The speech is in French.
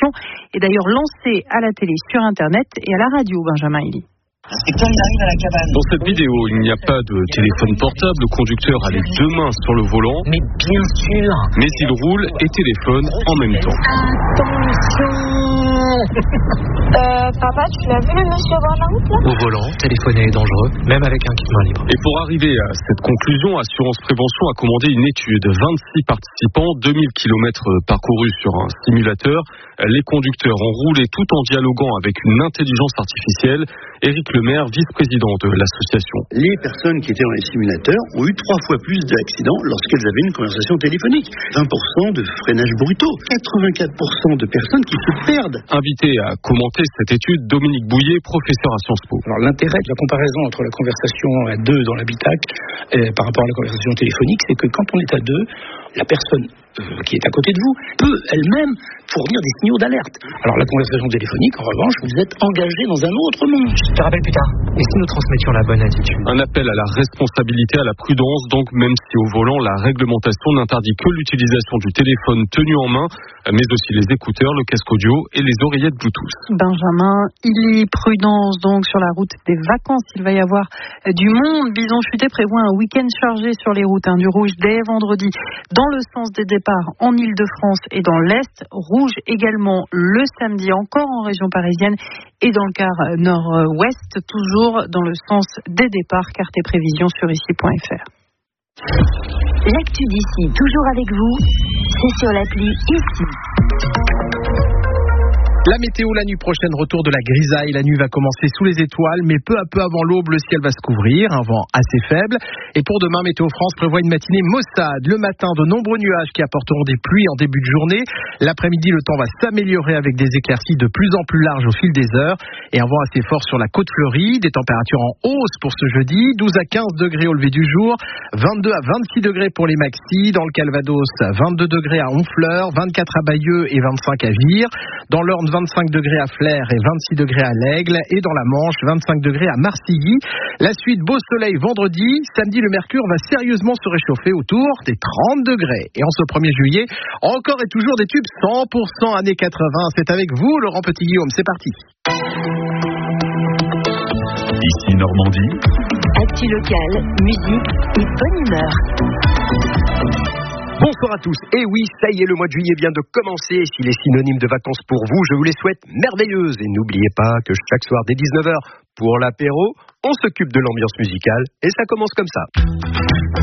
l'émission est d'ailleurs lancée à la télé, sur Internet et à la radio, Benjamin Elie. Et quand il arrive à la cabane. Dans cette vidéo, il n'y a pas de téléphone portable. Le conducteur a les deux mains sur le volant. Mais bien sûr. Mais il roule et téléphone en même temps. Papa, tu l'as vu le monsieur au volant là ? Au volant, téléphoner est dangereux, même avec un kit main libre. Et pour arriver à cette conclusion, Assurance Prévention a commandé une étude. 26 participants, 2000 km parcourus sur un simulateur. Les conducteurs ont roulé tout en dialoguant avec une intelligence artificielle. Éric Lemaire, vice-président de l'association. Les personnes qui étaient dans les simulateurs ont eu 3 fois plus d'accidents lorsqu'elles avaient une conversation téléphonique. 20% de freinages brutaux. 84% de personnes qui se perdent. Invité à commenter cette étude, Dominique Bouillet, professeur à Sciences Po. Alors l'intérêt de la comparaison entre la conversation à deux dans l'habitacle par rapport à la conversation téléphonique, c'est que quand on est à deux, la personne qui est à côté de vous peut elle-même fournir des signaux d'alerte. Alors la conversation téléphonique, en revanche, vous êtes engagé dans un autre monde. Je te rappelle plus tard. Et si nous transmettions la bonne attitude ? Un appel à la responsabilité, à la prudence, donc même si au volant, la réglementation n'interdit que l'utilisation du téléphone tenu en main, mais aussi les écouteurs, le casque audio et les oreillettes Bluetooth. Benjamin, il y prudence donc sur la route des vacances. Il va y avoir du monde. Bison Futé prévoit un week-end chargé sur les routes, du rouge dès vendredi dans le sens des départs en Ile-de-France et dans l'Est. Rouge également le samedi encore en région parisienne et dans le quart nord-ouest, toujours dans le sens des départs. Carte et prévision sur ici.fr. L'actu d'ici, toujours avec vous, c'est sur l'appli Ici. La météo la nuit prochaine, retour de la grisaille. La nuit va commencer sous les étoiles, mais peu à peu avant l'aube, le ciel va se couvrir, un vent assez faible. Et pour demain, Météo France prévoit une matinée maussade. Le matin, de nombreux nuages qui apporteront des pluies en début de journée. L'après-midi, le temps va s'améliorer avec des éclaircies de plus en plus larges au fil des heures. Et un vent assez fort sur la côte fleurie. Des températures en hausse pour ce jeudi. 12 à 15 degrés au lever du jour. 22 à 26 degrés pour les maxis. Dans le Calvados, 22 degrés à Honfleur. 24 à Bayeux et 25 à Vire. Dans l'Orne, 25 degrés à Flers et 26 degrés à l'Aigle, et dans la Manche, 25 degrés à Marcilly. La suite, beau soleil vendredi. Samedi, le mercure va sérieusement se réchauffer autour des 30 degrés. Et en ce 1er juillet, encore et toujours des tubes 100% années 80. C'est avec vous, Laurent Petit-Guillaume. C'est parti. Ici Normandie. Actu locale, musique et bonne humeur. Bonsoir à tous. Et oui, ça y est, le mois de juillet vient de commencer. S'il est synonyme de vacances pour vous, je vous les souhaite merveilleuses. Et n'oubliez pas que chaque soir dès 19h, pour l'apéro, on s'occupe de l'ambiance musicale. Et ça commence comme ça.